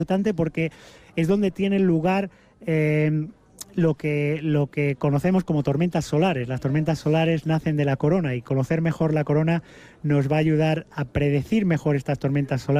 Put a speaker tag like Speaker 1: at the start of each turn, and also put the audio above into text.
Speaker 1: importante porque es donde tienen lugar lo que conocemos como tormentas solares. Las tormentas solares nacen de la corona y conocer mejor la corona nos va a ayudar a predecir mejor estas tormentas solares.